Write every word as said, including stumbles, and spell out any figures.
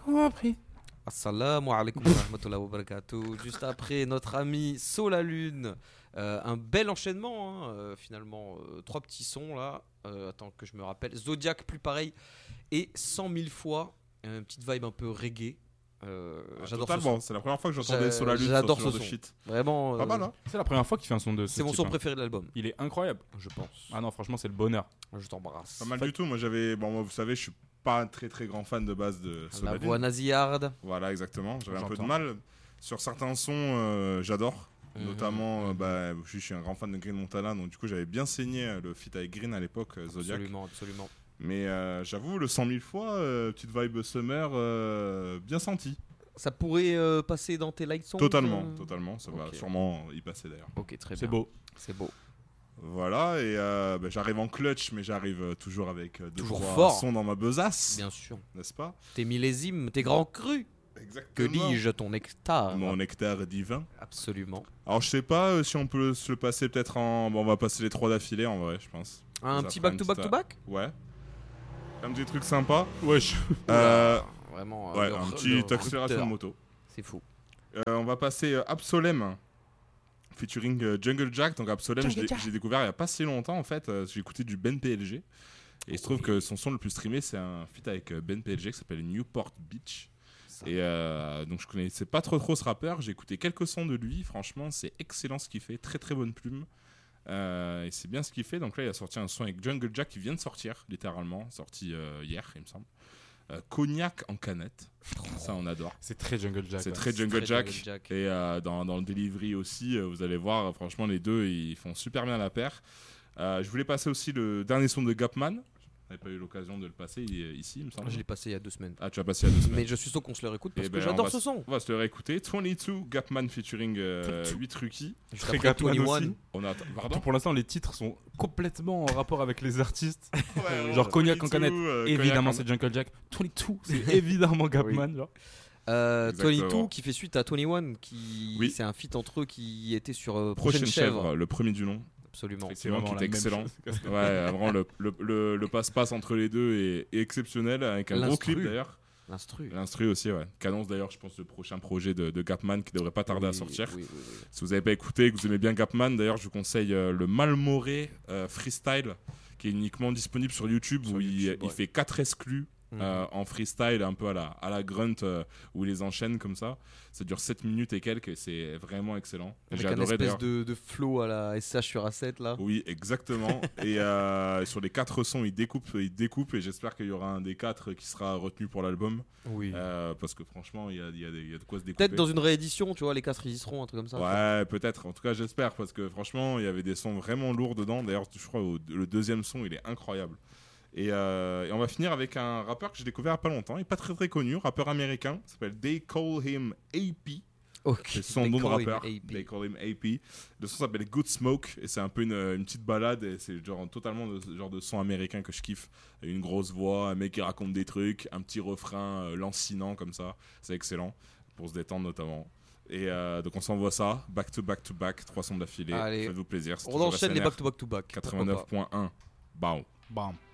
compris. Assalamu alaikum wa rahmatullahi wa barakatuh. Juste après notre ami Sola Lune, euh, un bel enchaînement hein, euh, finalement, euh, trois petits sons là. Euh, attends que je me rappelle. Zodiac plus pareil et cent mille fois, une petite vibe un peu reggae. Euh, Ah, j'adore totalement. ce son. C'est la première fois que j'entendais J'a- Sola Lune j'adore sur ce ce genre de son. shit. Vraiment. Pas euh, mal, hein. C'est la première fois qu'il fait un son de ce C'est mon type, son hein. préféré de l'album, Il est incroyable. je pense. Ah non, franchement, c'est le bonheur. Je t'embrasse. Pas mal Fait- du tout. Moi, j'avais. Bon, moi, vous savez, je suis pas un très très grand fan de base de Sola La Lune. voix nasillarde. Voilà, exactement. J'avais un peu de J'entends. mal. Sur certains sons, euh, j'adore. Mhm. Notamment, euh, bah, je suis un grand fan de Green Montana, donc du coup, j'avais bien saigné euh, le feat avec Green à l'époque, euh, Zodiac. Absolument, absolument. Mais euh, j'avoue, le cent mille fois, euh, petite vibe summer, euh, bien senti. Ça pourrait euh, passer dans tes light songs Totalement, euh totalement. Ça va Ok. sûrement y passer d'ailleurs. Ok, très bien. C'est beau. C'est beau. Voilà, et euh, bah, j'arrive en clutch, mais j'arrive euh, toujours avec euh, deux Toujours trois fort. sons dans ma besace, Bien sûr. n'est-ce pas? Tes millésimes, tes grands crus. Que Exactement. dis-je, ton nectar. Mon nectar divin. Absolument. Alors, je sais pas euh, si on peut se le passer peut-être en. Bon, on va passer les trois d'affilée en vrai, je pense. Un Ça petit fera back une to back petite, to back. Ouais. Un petit truc sympa. Wesh. Euh, Vraiment. ouais, le- un le petit accélération rupteur. de moto. C'est fou. Euh, on va passer euh, Absolem featuring euh, Jungle Jack. Donc Absolem, je Jungle l'ai- Jack. j'ai découvert il y a pas si longtemps en fait. Euh, j'ai écouté du Ben P L G. Et il se trouve Oui. que son son le plus streamé, c'est un feat avec euh, Ben P L G qui s'appelle Newport Beach. Ça. Et euh, donc je connaissais pas trop trop ce rappeur. J'ai écouté quelques sons de lui. Franchement, c'est excellent ce qu'il fait. Très très bonne plume. Euh, et c'est bien ce qu'il fait. Donc là, il a sorti un son avec Jungle Jack qui vient de sortir, littéralement, sorti euh, hier, il me semble. Euh, Cognac en canette. Ça, on adore. C'est très Jungle Jack. C'est ouais. très Jungle très Jack. Jungle Jack. Et euh, dans, dans le delivery aussi, euh, vous allez voir, euh, franchement, les deux, ils font super bien la paire. Euh, je voulais passer aussi le dernier son de Gapman. Je n'avais pas eu l'occasion de le passer il est ici, il me semble. Je l'ai passé il y a deux semaines. Ah, tu l'as passé il y a deux semaines. Mais je suis sûr qu'on se le réécoute parce Eh que ben, on j'adore va ce s- son. On va se le réécouter. vingt-deux, Gapman featuring euh, huit Rookie. Juste Très après Gapman vingt et un. aussi. On a... Pardon Pour l'instant, les titres sont complètement en rapport avec les artistes. Ouais, Genre ouais, Cognac en vingt-deux, canette. euh, Évidemment, Cognac c'est Jungle Jack. vingt-deux, c'est évidemment Gapman. Genre. Euh, Exactement. vingt-deux qui fait suite à vingt et un, qui Oui. c'est un feat entre eux qui était sur euh, en- Prochaine, Prochaine chèvre. chèvre, le premier du nom. Absolument. Effectivement, qui la est même excellent. chose. Ouais, euh, vraiment, le, le, le, le passe-passe entre les deux est, est exceptionnel, avec un gros L'instru. clip d'ailleurs. L'instru. L'instru aussi, ouais. Qui annonce d'ailleurs, je pense, le prochain projet de, de Gapman qui devrait pas tarder à Oui, sortir. oui, oui, oui. Si vous n'avez pas écouté, que vous aimez bien Gapman, d'ailleurs, je vous conseille euh, le Malmoré euh, Freestyle, qui est uniquement disponible sur YouTube, Sur où il, YouTube, il ouais. fait quatre exclus. Mhm. Euh, en freestyle, un peu à la, à la grunt, euh, où il les enchaîne comme ça. Ça dure sept minutes et quelques, et c'est vraiment excellent. Avec J'ai un adoré espèce d'ailleurs. de, de flow à la S H sur A sept là. Oui, exactement. Et euh, sur les quatre sons, il découpe, il découpe, et j'espère qu'il y aura un des quatre qui sera retenu pour l'album. Oui. Euh, parce que franchement, il y a, il y a des- il y a de quoi se découper. Peut-être dans une réédition, tu vois, les quatre ils y seront, un truc comme ça. Ouais, peut-être. En tout cas, j'espère, parce que franchement, il y avait des sons vraiment lourds dedans. D'ailleurs, je crois au- le deuxième son, il est incroyable. Et, euh, et on va finir avec un rappeur que j'ai découvert il n'y a pas longtemps. Il n'est pas très très connu, rappeur américain. Il s'appelle They Call Him A P. Ok. C'est son They nom de call him rappeur. A P. They Call Him A P. Le son s'appelle Good Smoke, et c'est un peu une, une petite balade. Et c'est genre totalement le genre de son américain que je kiffe. Une grosse voix, un mec qui raconte des trucs, un petit refrain euh, lancinant comme ça. C'est excellent pour se détendre notamment. Et euh, donc on s'envoie ça, back to back to back, trois sons d'affilée. Allez. Faites-vous plaisir. c'est On toujours enchaîne les S N R back to back to back. quatre-vingt-neuf point un. Bam. Bam.